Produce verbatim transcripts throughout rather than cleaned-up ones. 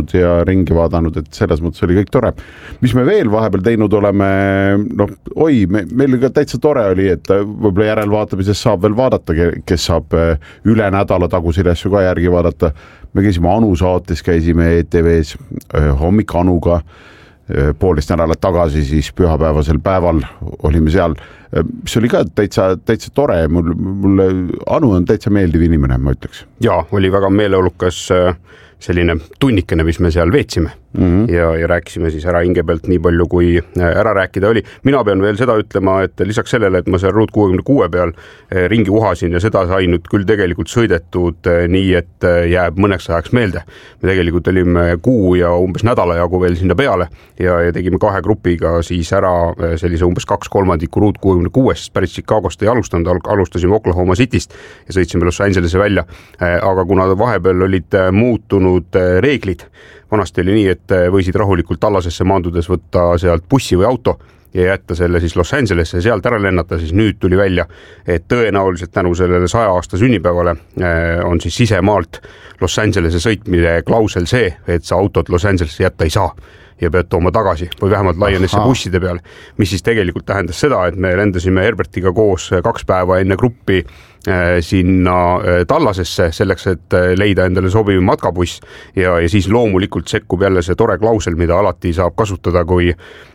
käinud ja ringi vaadanud, et selles mõttes oli kõik tore. Mis me veel vahepeal teinud oleme, noh, oi, me, meil ka täitsa tore oli, et võib-olla järelvaatamises saab veel vaadata, kes saab üle nädala tagusid asju ka järgi vaadata. Me käisime Anu saates, käisime E T V-s hommik Anuga, poolist nädalat tagasi, siis pühapäevasel päeval olime seal, mis oli ka täitsa, täitsa tore, mul, mulle Anu on täitsa meeldiv inimene, ma ütleks. Jaa, oli väga meeleolukas selline tunnikene, mis me seal veetsime mm-hmm. ja, ja rääkisime siis ära hinge pealt nii palju, kui ära rääkida oli. Mina pean veel seda ütlema, et lisaks sellele, et ma seal Route kuuekümne kuue peal ringi uhasin ja seda sai nüüd küll tegelikult sõidetud nii, et jääb mõneks ajaks meelde. Me tegelikult olime kuu ja umbes nädala jagu veel sinna peale ja, ja tegime kahe grupiga siis ära sellise umbes kaks kolmandikku Route kuuekümne kuuest, päris Chicagost ei alustanud, alustasime Oklahoma Cityst ja sõitsime Los Angelese välja. Aga kuna vahepeal olid muutunud reeglid. Vanasti oli nii, et võisid rahulikult tallasesse maandudes võtta sealt bussi või auto ja jätta selle siis Los Angelesse ja sealt ära lennata, siis nüüd tuli välja, et tõenäoliselt tänu sellele saja aasta sünnipäevale on siis sisemaalt Los Angelese sõitmine klausel see, et sa autot Los Angelesse jätta ei saa ja pead tooma tagasi või vähemalt Lionesse busside peale, mis siis tegelikult tähendas seda, et me lendasime Herbertiga koos kaks päeva enne gruppi sinna tallasesse selleks, et leida endale sobiv matkabuss ja, ja siis loomulikult sekkub jälle see tore klausel, mida alati saab kasutada, kui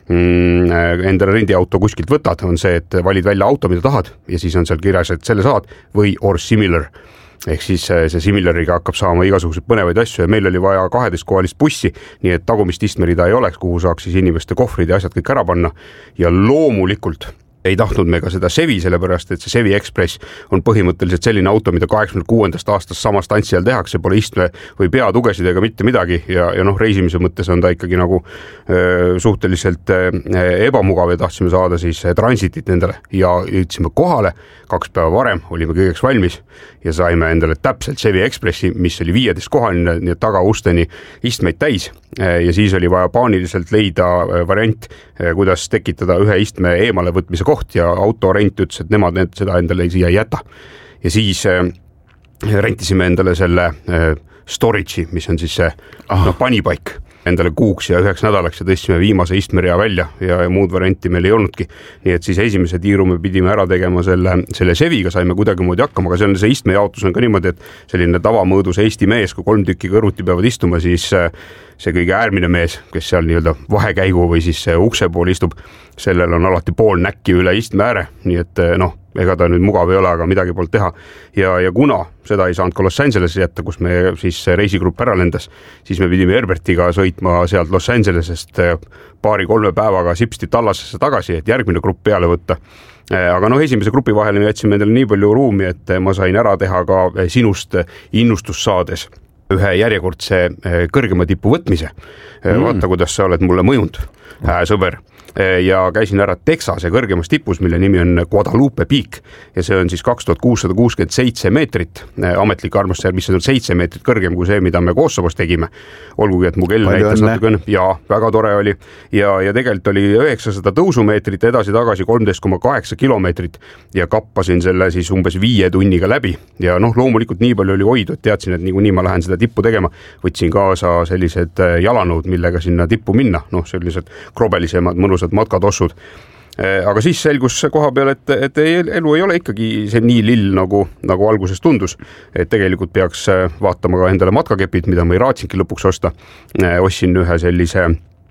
mm, endale rendiauto kuskilt võtad, on see, et valid välja auto, mida tahad ja siis on seal kirjas, et selle saad või or similar. Ehk siis see Similariga hakkab saama igasuguseid põnevaid asju ja meil oli vaja kaheteistkohalist bussi, nii et tagumist istmerida ei oleks, kuhu saaks siis inimeste kohvrid ja asjad kõik ära panna ja loomulikult ei tahtnud me ka seda Chevy, sellepärast et see Chevy Express on põhimõtteliselt selline auto, mida kaheksakümne kuuendast aastast sama stantsi all tehakse, pole istme või peatugesid ega mitte midagi ja, ja noh, reisimise mõttes on ta ikkagi nagu öö, suhteliselt öö, ebamugav ja tahtsime saada siis transitit endale ja jõudsime kohale, kaks päeva varem olime kõigeks valmis ja saime endale täpselt Chevy Expressi, mis oli viieteist kohaline, nii et tagausteni istmeid täis ja siis oli vaja paaniliselt leida variant, kuidas tekitada ühe istme eemale võtmise koht ja autorent ütles, et nemad seda endale siia ei jäta. Ja siis äh, rentisime endale selle äh, storage'i, mis on siis see ah. no, panipaik endale kuuks ja üheks nädalaks ja tõstsime viimase istmerea välja ja, ja muud varianti meil ei olnudki. Nii et siis esimese tiiru me pidime ära tegema selle, selle Chevy'ga, saime kuidagi moodi hakkama, aga see on see istmejaotus on ka niimoodi, et selline tavamõõdus Eesti mees, kui kolm tükki kõrvuti peavad istuma, siis see kõige äärmine mees, kes seal nii-öelda vahekäigu või siis ukse pool istub, sellel on alati pool näkki üle istme ääre, nii et noh, ega ta nüüd mugav ei ole, aga midagi polnud teha. Ja, ja kuna seda ei saanud ka Los Angelesse jätta, kus me siis reisigrupp ära lendas, siis me pidime Herbertiga sõitma sealt Los Angelesest paari-kolme päevaga sipsti tallasesse tagasi, et järgmine grupp peale võtta. Aga noh, esimese grupi vahele me jätsime endale nii palju ruumi, et ma sain ära teha ka sinust innustus saades ühe järjekordse kõrgema tipu võtmise. Mm. Vaata, kuidas sa oled mulle mõjunud, hää sõber. Ja käisin ära Texase kõrgemas tipus, mille nimi on Guadalupe Peak ja see on siis kaks tuhat kuussada kuuskümmend seitse meetrit ametlik armastusjärg, mis on seitse meetrit kõrgem kui see, mida me Kosovos tegime. Olgugi, et mu kell näitas natuke, ja väga tore oli ja, ja tegelikult oli üheksasada tõusumeetrit edasi-tagasi kolmteist koma kaheksa kilomeetrit ja kappasin selle siis umbes viie tunniga läbi ja noh, loomulikult nii palju oli hoidu, et teadsin, et niikuinii ma lähen seda tippu tegema. Võtsin kaasa sellised jalanõud, millega sinna tippu minna, noh, sellised krobelisemad, mõnusad matkatossud. Aga siis selgus koha peal, et, et elu ei ole ikkagi see nii lill, nagu, nagu alguses tundus. Et tegelikult peaks vaatama ka endale matkakepid, mida ma ei raatsingi lõpuks osta. Ossin ühe sellise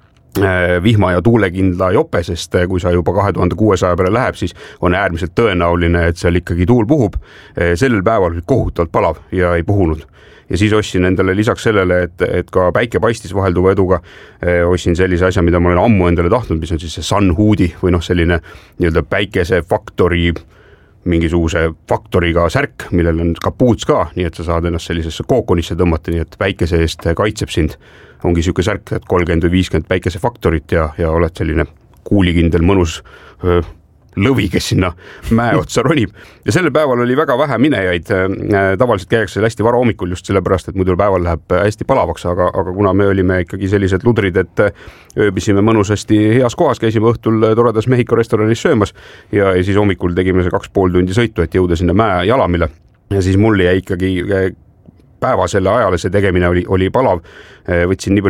vihma ja tuulekindla jope, sest kui sa juba kahe tuhande kuuesaja peale läheb, siis on äärmiselt tõenäoline, et seal ikkagi tuul puhub. Sellel päeval oli kohutavalt palav ja ei puhunud. Ja siis ossin endale lisaks sellele, et, et ka päike paistis vahelduva eduga, ossin sellise asja, mida ma olen ammu endale tahtnud, mis on siis see Sun Hood'i või noh, selline nii-öelda päikese faktori, mingisuguse faktoriga särk, millel on kapuuts ka, nii et sa saad ennast sellisesse kookonisse tõmmata, nii et päikese eest kaitseb sind. Ongi siuke särk, et kolmkümmend või viiskümmend päikese faktorit ja, ja oled selline kuulikindel mõnus öö, lõvi, kes sinna mäe otsa ronib. Ja sellel päeval oli väga vähe minejaid. Tavaliselt käiakse hästi vara hommikul just sellepärast, et muidu päeval läheb hästi palavaks, aga, aga kuna me olime ikkagi sellised ludrid, et ööbisime mõnusasti heas kohas, käisime õhtul toredas Mehhiko restoranis söömas ja, ja siis hommikul tegime see kaks pool tundi sõitu, et jõuda sinna mäe jalamile. Ja siis mul jäi ikkagi päeva selle ajale see tegemine oli, oli palav. Võtsin nii palju